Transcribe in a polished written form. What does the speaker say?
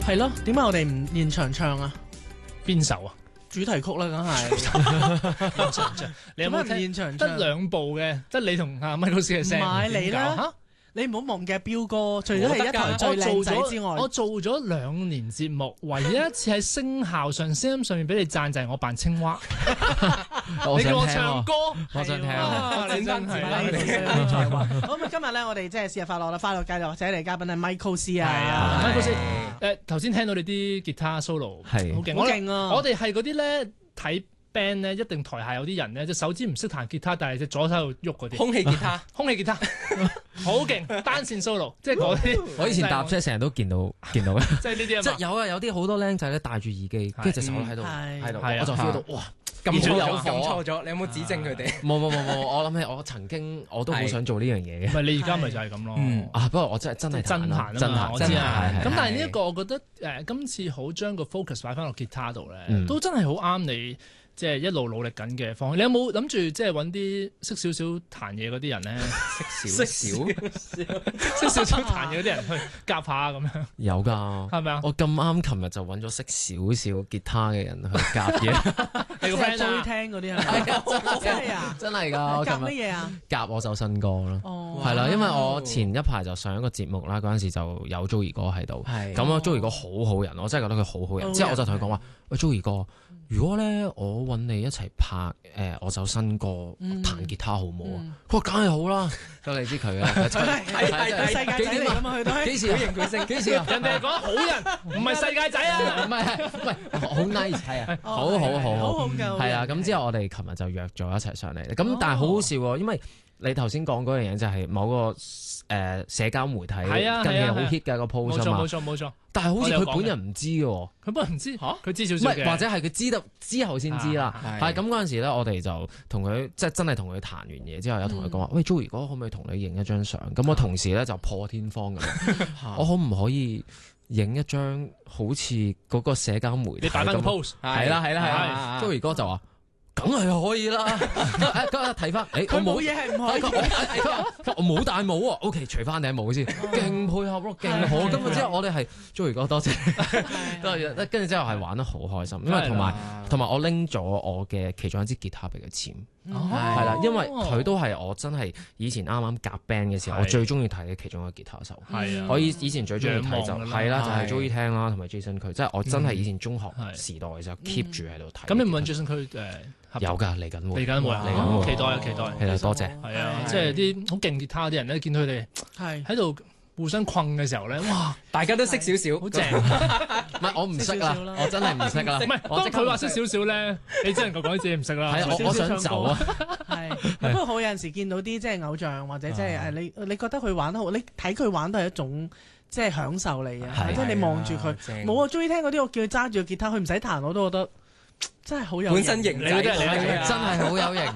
係咯，點解我哋唔現場唱啊？ 邊首啊？ 主題曲啦，梗係。 你有冇聽？ 現場得兩部嘅，得你同阿 Michael 嘅聲。 買你啦！你唔好忘記彪哥，除咗係一台最靚仔之外， 我做咗2年節目，唯一一次喺聲效上、聲音上面俾你讚就係我扮青蛙。你叫我唱歌， 我想聽。 你真係。 好咁，今日咧我哋即係生日快樂啦！快樂界就請嚟嘉賓係 Michael C 啊。 係啊 ，Michael C。頭先聽到你啲吉他 solo 係好勁， 好勁啊！ 我哋係嗰啲咧睇 band 咧，一定台下有啲人咧，隻手指唔識彈吉他，但係隻左手度喐嗰啲。 空氣吉他， 空氣吉他，好勁，單線 solo， 即係嗰啲。 我以前搭車成日都見到嘅， 即係呢啲啊。 即係有啊，有啲好多僆仔咧戴住耳機，跟住隻手喺度，我就 feel 到哇， 咁有火，撳錯咗，你有冇指正佢哋？ 冇，我諗起我曾經我都好想做呢樣嘢嘅。 唔係你而家咪就係咁咯。 不過我真係真彈啊嘛，我知啊。咁但係呢一個我覺得今次好將個 focus 擺翻落吉他度咧，都真係好啱你。即係一路努力緊嘅方向，你有冇諗住即係揾啲識少少彈嘢嗰啲人咧？識少少彈嘢嗰啲人去夾下咁樣？ 有㗎， 係咪啊？ 我咁啱琴日就揾咗識少少吉他嘅人去夾嘢。 你個 friend 追聽嗰啲係真係啊！ 真係㗎！ 夾乜嘢啊？ 夾我首新歌咯。係啦，因為我前一排就上一個節目啦，嗰陣時就有 Joey 哥喺度。咁啊，Joey 哥好好人，我真係覺得佢好好人。之後我就同佢講話：喂，Joey 哥，如果咧我揾你一齊拍我首新歌彈吉他好唔好啊？佢話梗係好啦，咁你知佢啊， 係世界仔嚟㗎嘛，佢都係幾時認佢姓？幾時啊？ 人哋係講好人，唔係世界仔啊！ 唔係好 nice 係啊，好係啊！咁之後我哋琴日就約咗一齊上嚟，咁但係好好笑喎，因為你頭先講嗰樣嘢就係某個社交媒體近期好 hit 嘅個 post 啊嘛， 冇錯。 但係好似佢本人唔知嘅， 佢本人唔知嚇，佢知少少嘅， 或者係佢知得之後先知啦。係咁嗰陣時咧，我哋就同佢即係真係同佢彈完嘢之後，有同佢講話：喂，Joey 哥可唔可以同你影一張相？咁我同時咧就破天荒咁，我可唔可以影一張好似嗰個社交媒體？ 你擺翻個 pose 係啦，Joey 哥就話：梗係可以啦。咁啊睇翻， 佢冇嘢係唔可以。 佢話我冇戴帽啊。OK，除翻頂帽先，勁配合咯，勁好。咁之後我哋係 Joey 哥多謝，跟住之後係玩得好開心，因為同埋我拎咗我嘅其中一支吉他俾佢簽，係啦，因為佢都係我真係以前啱啱夾 band 嘅時候，我最中意睇嘅其中一個吉他手。我以前最中意睇就係啦，就係 Joey 聽啦，同埋 Jason 佢，即係我真係以前中學時代嘅時候 keep 住喺度睇。 咁你唔問 Jason 佢有㗎，嚟緊會， 期待多謝。 係啊，即係啲好勁吉他啲人咧，見到佢哋喺度互相困嘅時候咧，哇！ 大家都識少少， 好正。 唔係我唔識啦，我真係唔識啦。 唔係，當佢話識少少咧，你只能夠講自己唔識啦。 係我想走啊。 係，不過好有陣時見到啲即係偶像或者即係你覺得佢玩得好，你睇佢玩都係一種即係享受嚟嘅，即係你望住佢。冇啊，中意聽嗰啲，我叫佢揸住個吉他，佢唔使彈我都覺得。真係好有型， 本身型仔， 真係好有型。